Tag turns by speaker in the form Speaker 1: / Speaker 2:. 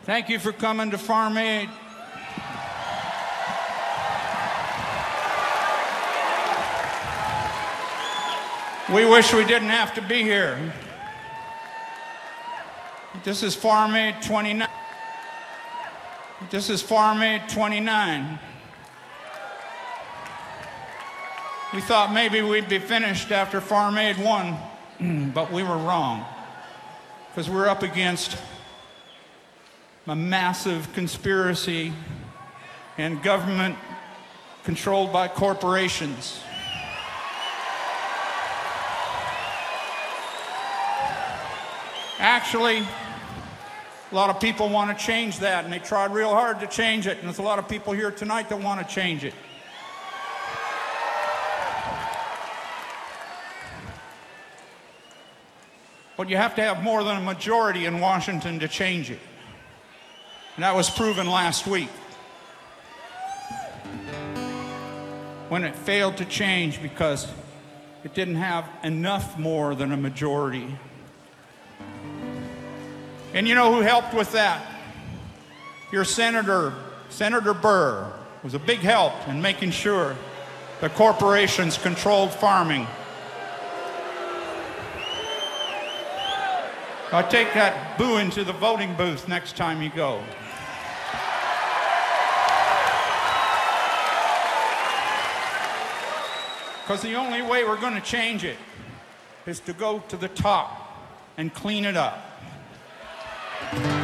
Speaker 1: Thank you for coming to Farm Aid. We wish we didn't have to be here. This is Farm Aid 29. This is Farm Aid 29. We thought maybe we'd be finished after Farm Aid 1, but we were wrong, because we're up against a massive conspiracy and government controlled by corporations. Actually, a lot of people want to change that, and they tried real hard to change it, and there's a lot of people here tonight that want to change it. But you have to have more than a majority in Washington to change it. And that was proven last week, when it failed to change because it didn't have enough more than a majority. And you know who helped with that? Your Senator Burr, was a big help in making sure the corporations controlled farming. I'll take that boo into the voting booth next time you go. Because the only way we're going to change it is to go to the top and clean it up.